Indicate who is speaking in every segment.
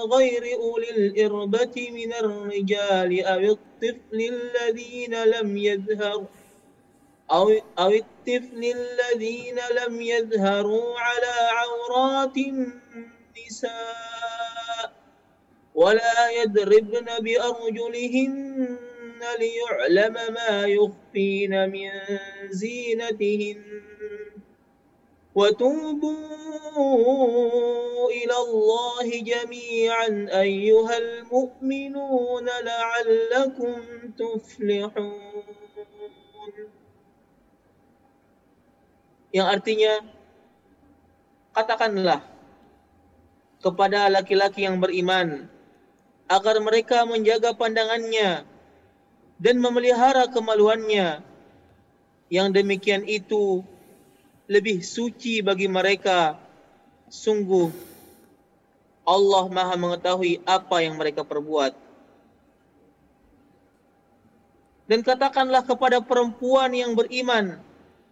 Speaker 1: غير أولي الإربة من الرجال أو الطفل الذين لم يظهروا على عورات النساء ولا يضربن بأرجلهن ليعلم ما يخفين من زينتهن وتوبوا إلى الله جميعا أيها المؤمنون لعلكم تفلحون. Yang artinya, katakanlah kepada laki-laki yang beriman agar mereka menjaga pandangannya dan memelihara kemaluannya. Yang demikian itu lebih suci bagi mereka. Sungguh Allah Maha mengetahui apa yang mereka perbuat. Dan katakanlah kepada perempuan yang beriman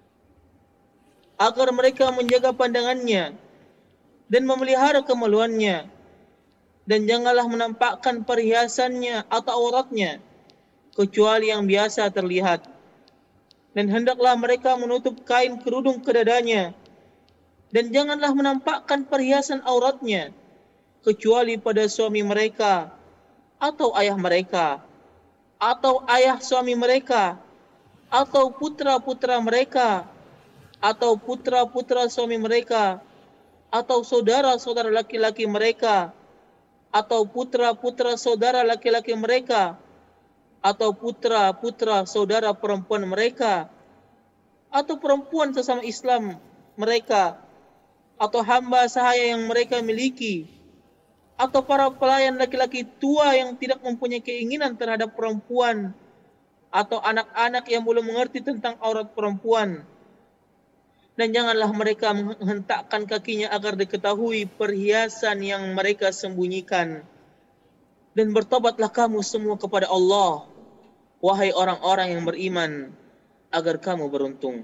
Speaker 1: agar mereka menjaga pandangannya dan memelihara kemaluannya, dan janganlah menampakkan perhiasannya atau auratnya kecuali yang biasa terlihat, dan hendaklah mereka menutup kain kerudung ke dadanya, dan janganlah menampakkan perhiasan auratnya kecuali pada suami mereka atau ayah mereka atau ayah suami mereka atau putra-putra mereka atau putra-putra suami mereka atau saudara-saudara laki-laki mereka atau putra-putra saudara laki-laki mereka atau putra-putra saudara perempuan mereka atau perempuan sesama Islam mereka atau hamba sahaya yang mereka miliki atau para pelayan laki-laki tua yang tidak mempunyai keinginan terhadap perempuan atau anak-anak yang belum mengerti tentang aurat perempuan. Dan janganlah mereka menghentakkan kakinya agar diketahui perhiasan yang mereka sembunyikan. Dan bertobatlah kamu semua kepada Allah, wahai orang-orang yang beriman, agar kamu beruntung.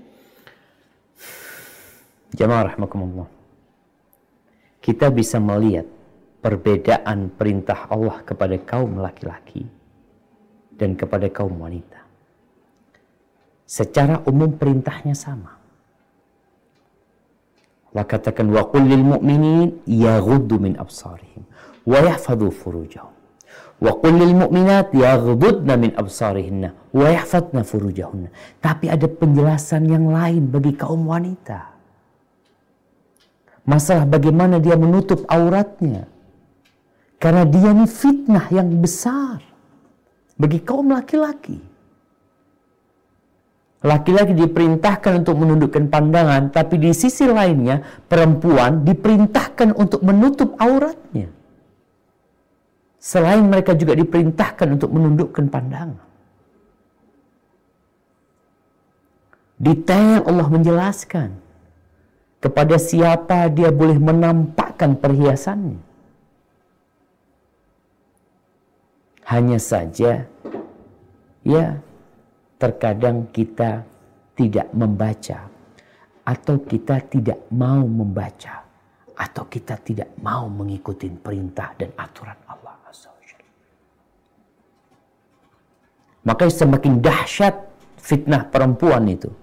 Speaker 2: Jamaah rahimakumullah. Kita bisa melihat perbedaan perintah Allah kepada kaum laki-laki dan kepada kaum wanita. Secara umum perintahnya sama. Allah katakan wa qul lil mu'minin yaghuddu min absarihim wa yahfadhu furujahum wa qul lil mu'minat yaghuddna min absarihinna wa yahfadna furujahunna. Tapi ada penjelasan yang lain bagi kaum wanita. Masalah bagaimana dia menutup auratnya. Karena dia ini fitnah yang besar bagi kaum laki-laki. Laki-laki diperintahkan untuk menundukkan pandangan, tapi di sisi lainnya perempuan diperintahkan untuk menutup auratnya. Selain mereka juga diperintahkan untuk menundukkan pandangan. Detail Allah menjelaskan kepada siapa dia boleh menampakkan perhiasannya. Hanya saja, ya, terkadang kita tidak membaca, atau kita tidak mau membaca, atau kita tidak mau mengikuti perintah dan aturan Allah Azza wa Jalla. Maka semakin dahsyat fitnah perempuan itu.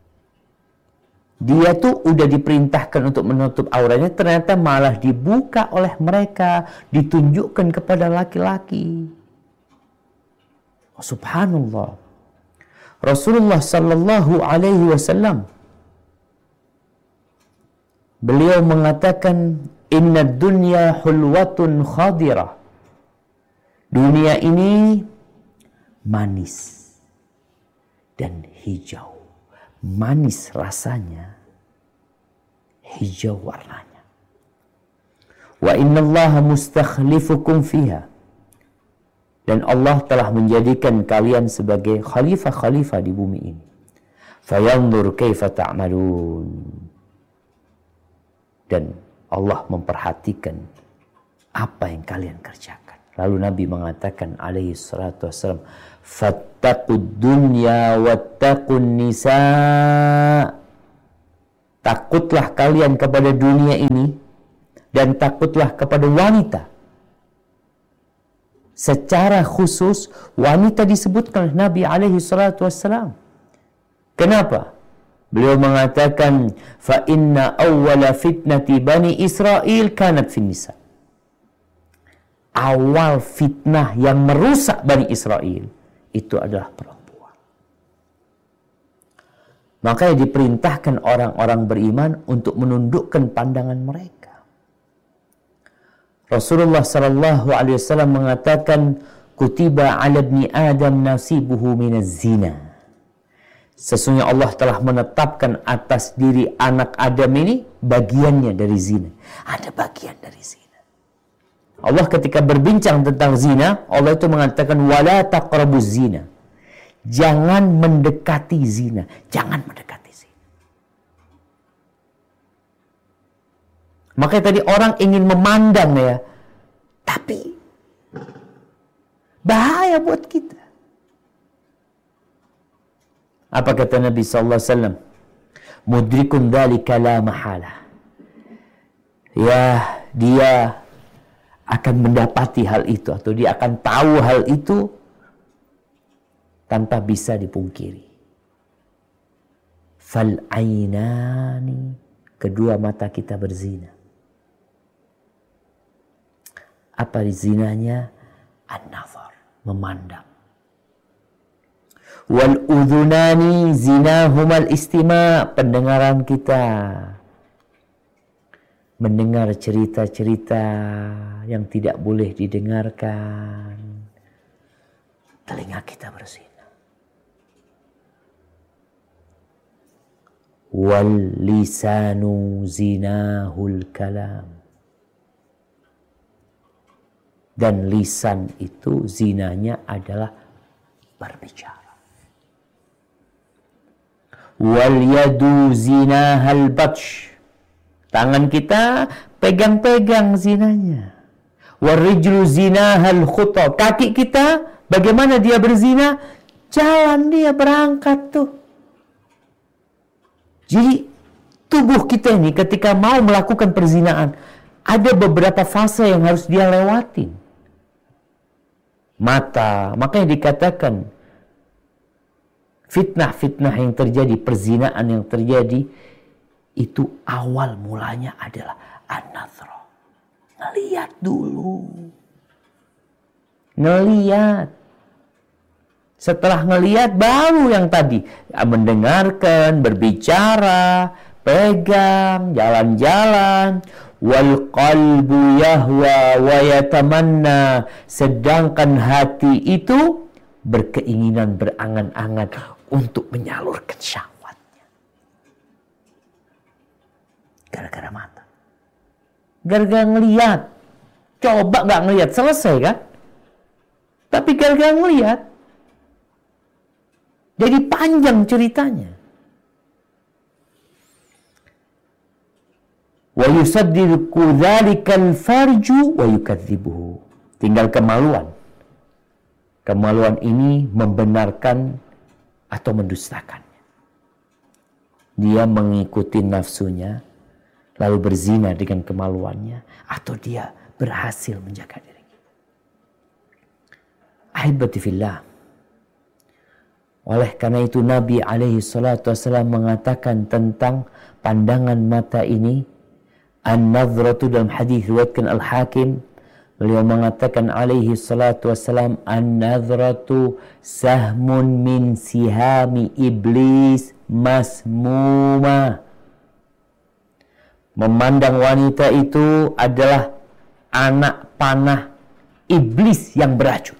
Speaker 2: Dia tuh udah diperintahkan untuk menutup auratnya, ternyata malah dibuka oleh mereka, ditunjukkan kepada laki-laki. Oh, subhanallah. Rasulullah sallallahu alaihi wasallam beliau mengatakan inna dunya hulwatun khadirah. Dunia ini manis dan hijau. Manis rasanya, hijau warnanya. Wa innallaha mustakhlifukum fiha. Dan Allah telah menjadikan kalian sebagai khalifah-khalifah di bumi ini. Fayanzur kaifa ta'malun. Dan Allah memperhatikan apa yang kalian kerjakan. Lalu Nabi mengatakan alaihi salatu wassalam, fattaqud dunya wattaqun nisa. Takutlah kalian kepada dunia ini dan takutlah kepada wanita. secara khusus wanita disebutkan oleh Nabi alaihi salatu wassalam. Kenapa? Beliau mengatakan, fa inna awwala fitnati bani Israel kanat fin nisa. Awal fitnah yang merusak Bani Israel itu adalah perempuan. Makanya diperintahkan orang-orang beriman untuk menundukkan pandangan mereka. Rasulullah sallallahu alaihi wasallam mengatakan, kutiba 'ala ibni Adam nasibuhu minaz zina. Sesungguhnya Allah telah menetapkan atas diri anak Adam ini bagiannya dari zina. Ada bagian dari zina. Allah ketika berbincang tentang zina, Allah itu mengatakan wala taqrabuz zina. Jangan mendekati zina, jangan mendekati zina. Makanya tadi orang ingin memandang ya, tapi bahaya buat kita. Apa kata Nabi sallallahu alaihi wasallam? Mudrikun dzalika la mahala. Ya, dia akan mendapati hal itu atau dia akan tahu hal itu tanpa bisa dipungkiri. Fal ainani, kedua mata kita berzina. Apa zinanya? An-nazar, memandang. Wal udhunani zinahumal istima', pendengaran kita. Mendengar cerita-cerita yang tidak boleh didengarkan. Telinga kita berzina. Wal lisanu zinahul kalam. Dan lisan itu zinanya adalah berbicara. Wal yadu zinahal batsh. Tangan kita pegang-pegang zinanya. Warijlu zinahal khutah. Kaki kita bagaimana dia berzina? Jalan dia berangkat tuh. Jadi tubuh kita ini ketika mau melakukan perzinaan, ada beberapa fase yang harus dia lewatin. Mata, makanya dikatakan fitnah-fitnah yang terjadi, perzinaan yang terjadi, itu awal mulanya adalah an-nazra. Ngelihat dulu. Ngelihat. Setelah ngelihat baru yang tadi. Mendengarkan, berbicara, pegang, jalan-jalan. Wal qalbu yahwa wa yatamanna. Sedangkan hati itu berkeinginan, berangan-angan untuk menyalurkan syahwat. Gara-gara mata. Gara-gara ngelihat. Coba gak ngelihat, selesai kan? Tapi gara-gara ngelihat, jadi panjang ceritanya. Wa yusaddiqu dzalikal farju wa yukadzibuhu. Tinggal kemaluan. Kemaluan ini membenarkan atau mendustakannya. Dia mengikuti nafsunya, lalu berzina dengan kemaluannya, atau dia berhasil menjaga diri. Ahibati fillah. Oleh karena itu Nabi alaihi salatu wasallam mengatakan tentang pandangan mata ini, an-nadhratu, dalam hadis riwayatkan Al-Hakim, beliau mengatakan alaihi salatu wasallam, an-nadhratu sahmun min sihami iblis masmuma. Memandang wanita itu adalah anak panah iblis yang beracun.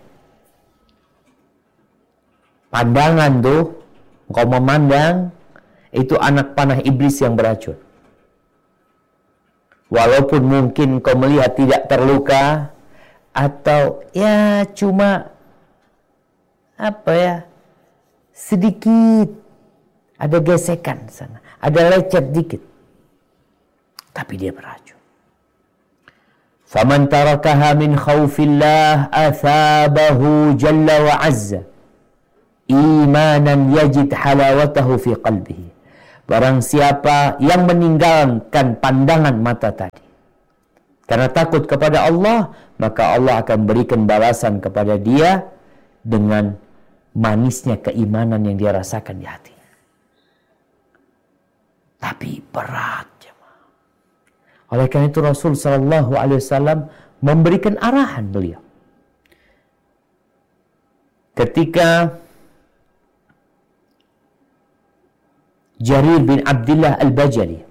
Speaker 2: Pandangan tuh, engkau memandang, itu anak panah iblis yang beracun. Walaupun mungkin kau melihat tidak terluka, atau ya cuma sedikit ada gesekan sana, ada lecet dikit. Tapi dia beracun. Faman tarakaha min khaufillah athabahu jalla wa azza imanan yajid halawatahu fi qalbihi. Barang siapa yang meninggalkan pandangan mata tadi karena takut kepada Allah, maka Allah akan berikan balasan kepada dia dengan manisnya keimanan yang dia rasakan di hati. Tapi berat, jemaah. Oleh karena itu Rasul Shallallahu Alaihi Wasallam memberikan arahan beliau. Ketika Jarir bin Abdullah Al-Bajali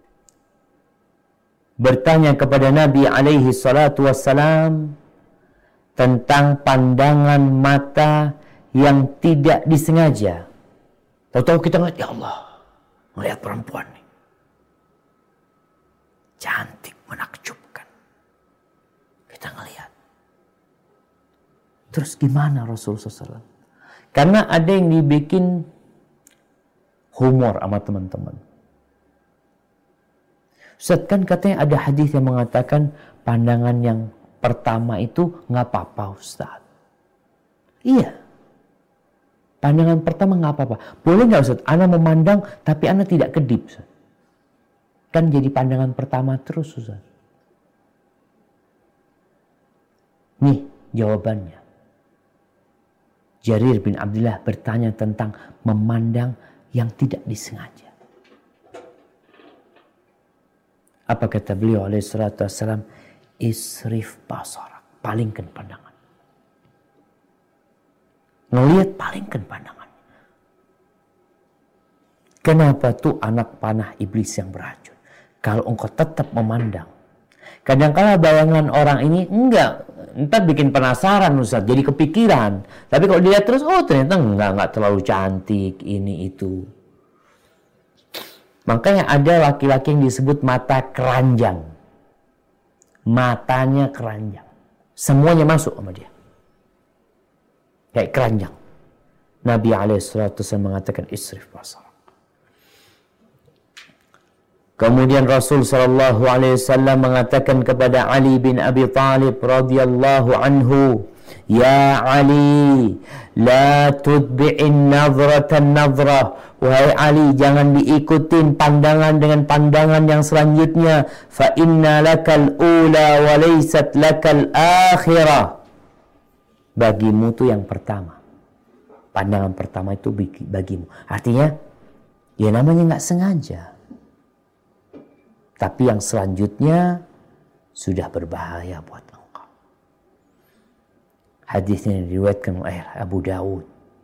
Speaker 2: bertanya kepada Nabi alaihi salatu wassalam tentang pandangan mata yang tidak disengaja. Tahu-tahu kita ngeliat, ya Allah, melihat perempuan nih. Cantik, menakjubkan. Kita ngelihat. Terus gimana Rasulullah SAW? Karena ada yang dibikin humor sama teman-teman. Ustaz, kan katanya ada hadis yang mengatakan pandangan yang pertama itu nggak apa-apa, Ustaz. Iya. Pandangan pertama nggak apa-apa. Boleh nggak, Ustaz? Ana memandang tapi ana tidak kedip, Ustaz. Kan jadi pandangan pertama terus, Ustaz. Nih jawabannya. Jarir bin Abdullah bertanya tentang memandang yang tidak disengaja. Apa kata beliau alaihi salatu wassalam? Isrif basarak, palingkan pandangan. Ngelihat, palingkan pandangan. Kenapa tuh anak panah iblis yang beracun? Kalau engkau tetap memandang, kadang-kala bayangan orang ini entar bikin penasaran, Ustaz, jadi kepikiran. Tapi kalau dilihat terus, oh ternyata enggak terlalu cantik, ini itu. Makanya ada laki-laki yang disebut mata keranjang. Matanya keranjang. Semuanya masuk sama dia. Kayak keranjang. Nabi SAW mengatakan isrif basar. Kemudian Rasul SAW mengatakan kepada Ali bin Abi Thalib radhiyallahu anhu, Ya Ali, la tudbi'in nazratan nazrah. Wahai Ali, jangan diikutin pandangan dengan pandangan yang selanjutnya. Fa inna lakal ula wa laysat lakal akhirah. Bagimu itu yang pertama. Pandangan pertama itu bagimu. Artinya, ya namanya nggak sengaja. Tapi yang selanjutnya sudah berbahaya buat engkau. Hadisnya diriwayatkan oleh Abu Dawud.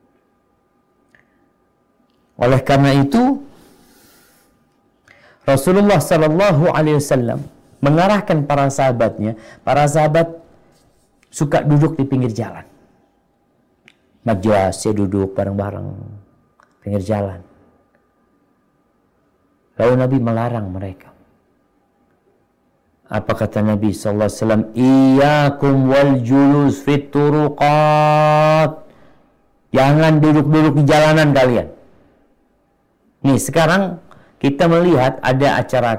Speaker 2: Oleh karena itu, Rasulullah Sallallahu Alaihi Wasallam mengarahkan para sahabatnya. Para sahabat suka duduk di pinggir jalan. Majlis, duduk bareng-bareng pinggir jalan. Lalu Nabi melarang mereka. Apa kata Nabi sallallahu alaihi wasallam? Iyyakum wal julus fit turuqat. Jangan duduk-duduk di jalanan kalian. Nih, sekarang kita melihat ada acara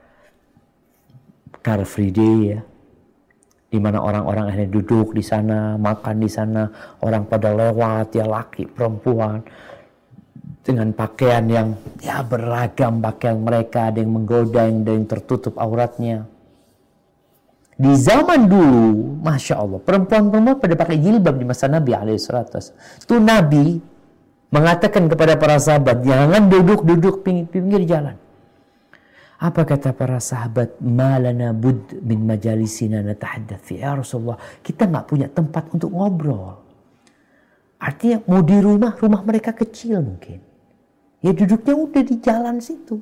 Speaker 2: Car Free Day ya. Di mana orang-orang akhirnya duduk di sana, makan di sana, orang pada lewat ya, laki, perempuan dengan pakaian yang ya beragam pakaian mereka, ada yang menggoda, ada yang tertutup auratnya. Di zaman dulu, Masya Allah, perempuan-perempuan pada pakai jilbab di masa Nabi alaihissalam. Itu Nabi mengatakan kepada para sahabat, jangan duduk-duduk pinggir jalan. Apa kata para sahabat? Malana bud min majalisina natahaddath fi. Ya Rasulullah, kita nggak punya tempat untuk ngobrol. Artinya mau di rumah mereka kecil mungkin. Ya duduknya udah di jalan situ.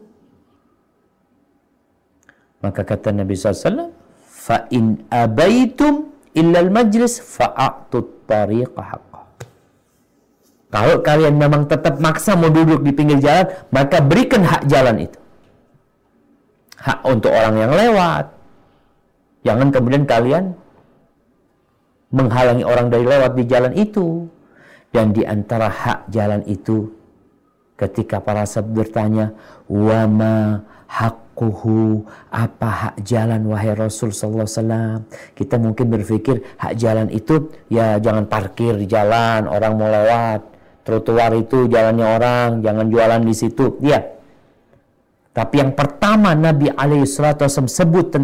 Speaker 2: Maka kata Nabi SAW, fa in abaitum illal majlis fa'atut tariqa haqqa. Kalau kalian memang tetap maksa mau duduk di pinggir jalan, maka berikan hak jalan itu. Hak untuk orang yang lewat. Jangan kemudian kalian menghalangi orang dari lewat di jalan itu. Dan di antara hak jalan itu, ketika para sahabat bertanya, wa ma haqquhu, apa hak jalan wahai Rasul sallallahu alaihi wasallam? Kita mungkin berpikir hak jalan itu ya jangan parkir di jalan, orang mau lewat. Trotoar itu jalannya orang, jangan jualan di situ. Ya. Tapi yang pertama Nabi alaihi salatu wasallam sebut tentang